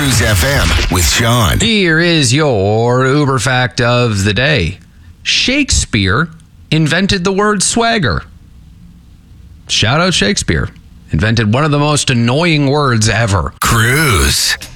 Cruise FM with Sean. Here is your Uber fact of the day. Shakespeare invented the word swagger. Shout out Shakespeare. Invented one of the most annoying words ever. Cruise.